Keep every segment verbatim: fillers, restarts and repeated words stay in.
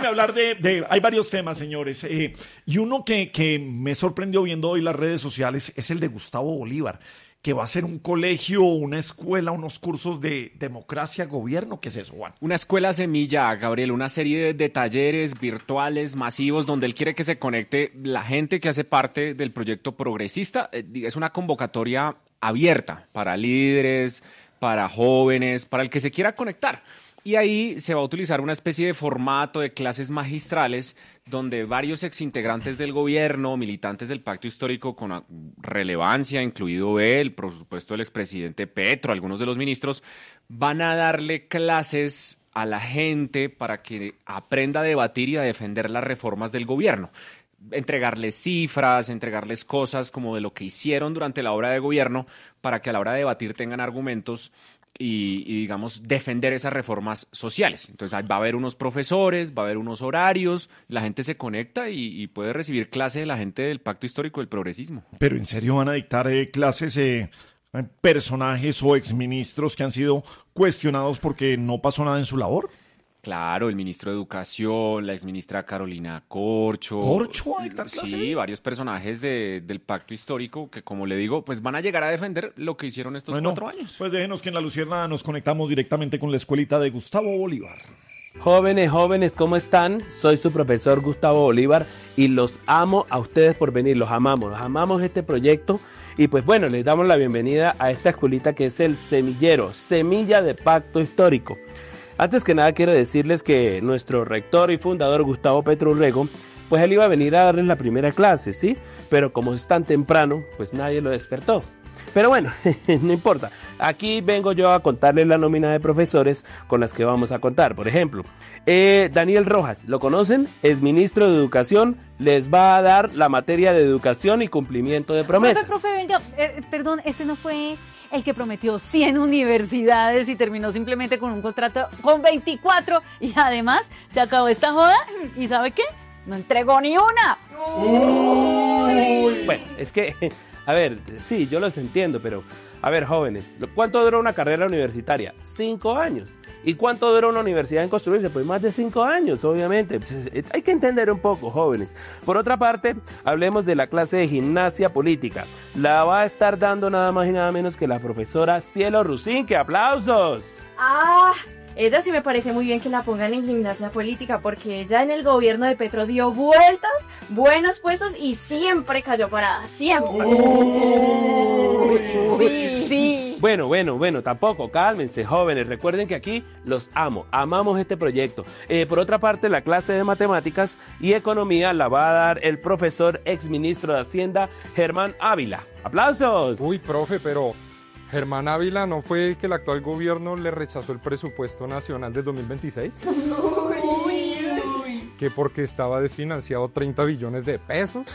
hablar de, de... Hay varios temas, señores. Eh, y uno que, que me sorprendió viendo hoy las redes sociales es el de Gustavo Bolívar, que va a ser un colegio, una escuela, unos cursos de democracia, gobierno. ¿Qué es eso, Juan? Una escuela semilla, Gabriel, una serie de, de talleres virtuales masivos donde él quiere que se conecte la gente que hace parte del proyecto progresista. Es una convocatoria abierta para líderes, para jóvenes, para el que se quiera conectar. Y ahí se va a utilizar una especie de formato de clases magistrales donde varios exintegrantes del gobierno, militantes del pacto histórico con relevancia, incluido él, por supuesto el expresidente Petro, algunos de los ministros, van a darle clases a la gente para que aprenda a debatir y a defender las reformas del gobierno. Entregarles cifras, entregarles cosas como de lo que hicieron durante la obra de gobierno para que a la hora de debatir tengan argumentos y, y digamos, defender esas reformas sociales. Entonces va a haber unos profesores, va a haber unos horarios, la gente se conecta y, y puede recibir clase de la gente del Pacto Histórico del Progresismo. ¿Pero en serio van a dictar eh, clases eh, personajes o exministros que han sido cuestionados porque no pasó nada en su labor? Claro, el ministro de Educación, la exministra Carolina Corcho. ¿Corcho va a dictar clase? Sí, varios personajes de, del pacto histórico que, como le digo, pues van a llegar a defender lo que hicieron estos bueno, cuatro años. Pues déjenos que en La Luciérnaga nos conectamos directamente con la escuelita de Gustavo Bolívar. Jóvenes, jóvenes, ¿cómo están? Soy su profesor Gustavo Bolívar y los amo a ustedes por venir, los amamos, los amamos este proyecto. Y pues bueno, les damos la bienvenida a esta escuelita que es el Semillero, Semilla de Pacto Histórico. Antes que nada quiero decirles que nuestro rector y fundador Gustavo Petro Urrego, pues él iba a venir a darles la primera clase, ¿sí? Pero como es tan temprano, pues nadie lo despertó. Pero bueno, no importa. Aquí vengo yo a contarles la nómina de profesores con las que vamos a contar. Por ejemplo, eh, Daniel Rojas, ¿lo conocen? Es ministro de Educación, les va a dar la materia de educación y cumplimiento de promesas. Profe, profe, venga, eh, perdón, este no fue el que prometió cien universidades y terminó simplemente con un contrato con veinticuatro y además se acabó esta joda y ¿sabe qué? No entregó ni una. Uy. Bueno, es que, a ver, sí, yo los entiendo, pero, a ver, jóvenes, ¿cuánto dura una carrera universitaria? Cinco años. ¿Y cuánto dura una universidad en construirse? Pues más de cinco años, obviamente. Pues hay que entender un poco, jóvenes. Por otra parte, hablemos de la clase de gimnasia política. La va a estar dando nada más y nada menos que la profesora Cielo Rusinque. ¡Aplausos! ¡Ah! Ella sí me parece muy bien que la pongan en gimnasia política porque ella en el gobierno de Petro dio vueltas, buenos puestos y siempre cayó parada, siempre. Uy, sí, sí. Bueno, bueno, bueno, tampoco, cálmense, jóvenes. Recuerden que aquí los amo, amamos este proyecto. Eh, por otra parte, la clase de matemáticas y economía la va a dar el profesor exministro de Hacienda, Germán Ávila. ¡Aplausos! Uy, profe, pero Germán Ávila no fue el que el actual gobierno le rechazó el presupuesto nacional del dos mil veintiséis. Uy, uy. Que porque estaba desfinanciado treinta billones de pesos.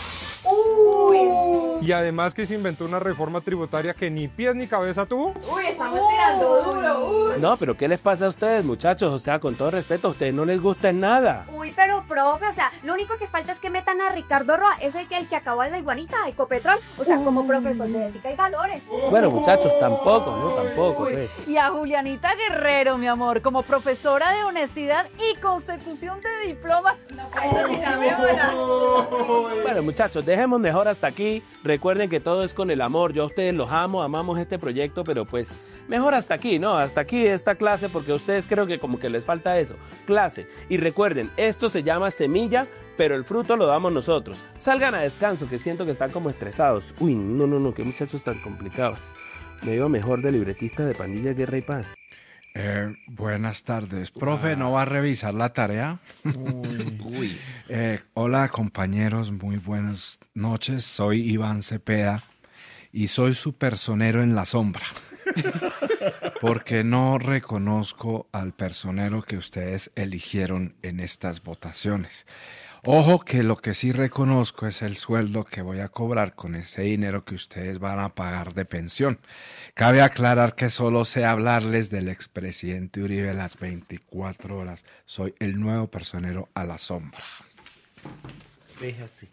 Uy. Y además que se inventó una reforma tributaria que ni pies ni cabeza tuvo. Uy, estamos tirando duro. Uy. No, pero ¿qué les pasa a ustedes, muchachos? O sea, con todo respeto, a ustedes no les gusta en nada. Uy, pero profe, o sea, lo único que falta es que metan a Ricardo Roa, ese el que, el que acabó en la iguanita de Ecopetrol, o sea, como profesor de ética y valores. Bueno, muchachos, tampoco, ¿no? Tampoco, Uy, pues. y a Julianita Guerrero, mi amor, como profesora de honestidad y consecución de diplomas. No, pues, sí, llamémosla. Bueno, muchachos, dejemos mejor hasta aquí. Recuerden que todo es con el amor. Yo a ustedes los amo, amamos este proyecto, pero pues mejor hasta aquí, ¿no? Hasta aquí esta clase porque a ustedes creo que como que les falta eso. Clase. Y recuerden, esto se llama semilla, pero el fruto lo damos nosotros. Salgan a descanso, que siento que están como estresados. Uy, no, no, no, qué muchachos tan complicados. Me veo mejor de libretista de Pandilla, Guerra y Paz. Eh, buenas tardes. Profe, ¿no va a revisar la tarea? Uy. Uy. Eh, hola, compañeros. Muy buenas noches. Soy Iván Cepeda y soy su personero en la sombra. Porque no reconozco al personero que ustedes eligieron en estas votaciones. Ojo que lo que sí reconozco es el sueldo que voy a cobrar con ese dinero que ustedes van a pagar de pensión. Cabe aclarar que solo sé hablarles del expresidente Uribe las veinticuatro horas. Soy el nuevo personero a la sombra. Deja así.